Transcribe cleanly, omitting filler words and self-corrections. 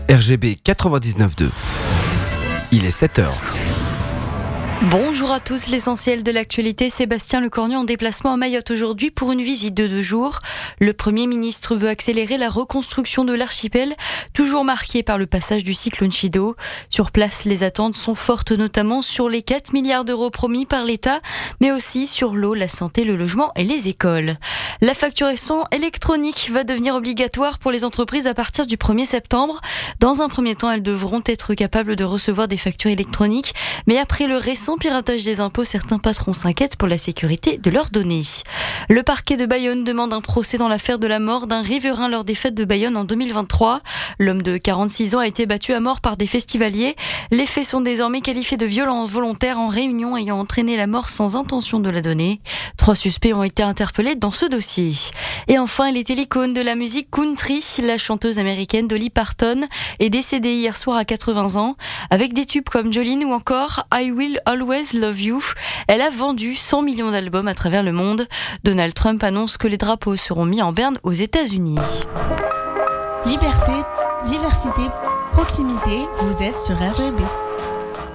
RGB 99.2. Il est 7h. Bonjour à tous, l'essentiel de l'actualité. Sébastien Lecornu en déplacement à Mayotte aujourd'hui pour une visite de 2 jours. Le Premier ministre veut accélérer la reconstruction de l'archipel, toujours marqué par le passage du cyclone Chido. Sur place, les attentes sont fortes, notamment sur les 4 milliards d'euros promis par l'État, mais aussi sur l'eau, la santé, le logement et les écoles. La facturation électronique va devenir obligatoire pour les entreprises à partir du 1er septembre. Dans un premier temps, elles devront être capables de recevoir des factures électroniques, mais après le récent piratage des impôts, certains patrons s'inquiètent pour la sécurité de leurs données. Le parquet de Bayonne demande un procès dans l'affaire de la mort d'un riverain lors des fêtes de Bayonne en 2023. L'homme de 46 ans a été battu à mort par des festivaliers. Les faits sont désormais qualifiés de violence volontaire en réunion ayant entraîné la mort sans intention de la donner. 3 suspects ont été interpellés dans ce dossier. Et enfin, elle était l'icône de la musique country. La chanteuse américaine Dolly Parton est décédée hier soir à 80 ans. Avec des tubes comme Jolene ou encore I Will Always Love You, elle a vendu 100 millions d'albums à travers le monde. Donald Trump annonce que les drapeaux seront mis en berne aux États-Unis. Liberté, diversité, proximité, vous êtes sur RGB.